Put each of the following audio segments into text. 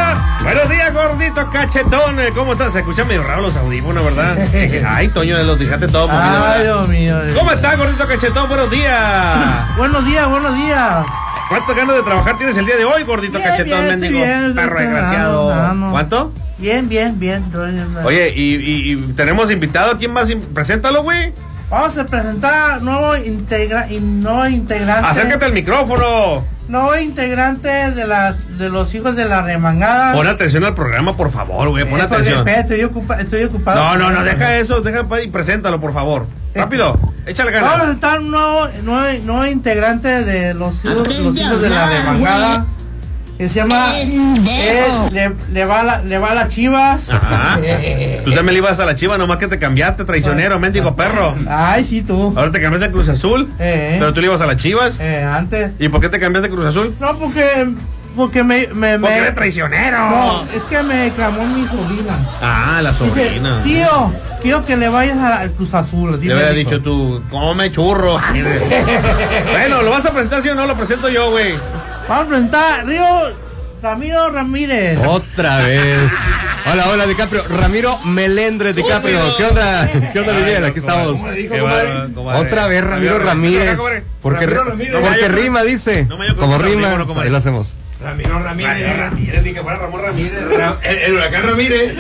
Buenos días, gordito cachetón. ¿Cómo estás? Se escuchan medio raro los audífonos, ¿verdad? Ay, Toño, los dejaste todo movido. Ay, Dios mío. ¿Cómo estás, gordito cachetón? Buenos días. Buenos días, buenos días. ¿Cuántas ganas de trabajar tienes el día de hoy, gordito cachetón, mendigo? Perro desgraciado. No. ¿Cuánto? Bien. Oye, y tenemos invitado. ¿Quién más? Preséntalo, güey. Vamos a presentar nuevo integrante. Acércate al micrófono. Nuevo integrante de los hijos de la remangada. Pon atención al programa, por favor, güey. Pon atención. Estoy ocupado. No, deja eso. Deja y preséntalo, por favor. Rápido, échale ganas. Vamos a presentar un nuevo integrante de los hijos de la remangada. Que se llama le va a las Chivas. Ajá. Tú también le ibas a la Chivas, nomás que te cambiaste, traicionero, mendigo perro. Ay, sí, tú. Ahora te cambiaste a Cruz Azul. Pero tú le ibas a las Chivas. Antes. ¿Y por qué te cambiaste a Cruz Azul? No, porque Porque eres traicionero. No, es que me clamó mi sobrina. Ah, la sobrina. Dice, tío, quiero que le vayas al Cruz Azul. Así le hubiera dicho tú, come churro. Bueno, ¿lo vas a presentar sí o no? Lo presento yo, güey. Vamos a presentar Ramiro Ramírez. Otra vez. Hola, DiCaprio. Ramiro Melendres DiCaprio. ¿Qué onda, Miguel? Aquí estamos. Otra vez Ramiro Ramírez. Porque rima, dice. Como rima, ahí lo hacemos. Ramiro Ramírez, ni que fuera Ramón Ramírez. El huracán Ramírez.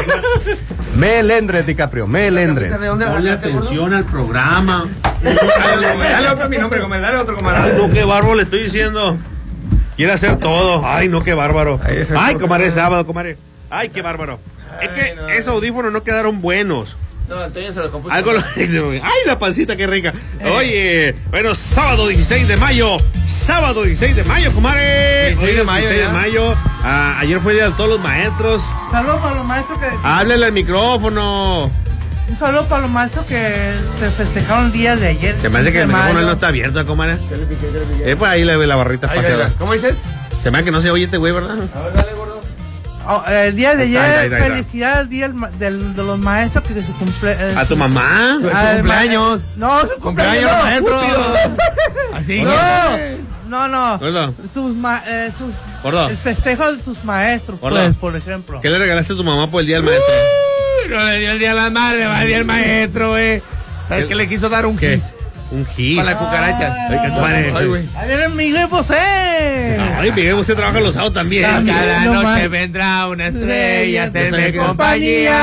Melendres DiCaprio, Melendres. Ponle atención al programa. Dale otro mi nombre, dale otro camarada. No, qué bárbaro le estoy diciendo. Quiere hacer todo. Ay, no, qué bárbaro. Ay, comadre, es sábado, comadre. Ay, qué bárbaro. Es que esos audífonos no quedaron buenos. No, Antonio se lo compuso. Ay, la pancita, qué rica. Oye, bueno, sábado 16 de mayo. Sábado 16 de mayo, comadre. 16 de mayo. Ayer fue día de todos los maestros. Saludos para los maestros que... Háblele al micrófono. Un saludo para los maestros que se festejaron el día de ayer. Se me hace que el micrófono no está abierto, comadre. Pues ahí la barrita espacial. ¿Cómo dices? Se me hace que no se oye este güey, ¿verdad? A ver, dale, gordo. El día de ayer, ahí está. felicidades al día de los maestros que su cumpleaños. ¿A tu mamá? Su cumpleaños. No, su cumpleaños. Maestro. Así. No. Gordo. El festejo de sus maestros, pues, por ejemplo. ¿Qué le regalaste a tu mamá por el día del maestro? No le dio el día de la madre, va el día del maestro, güey. ¿Sabes qué le quiso dar un kiss? Un hit. Para las cucarachas. Ay, güey. Ahí viene Miguel Bosé. Ay, Miguel Bosé trabaja los sábados también. Cada noche vendrá una estrella a hacerme compañía.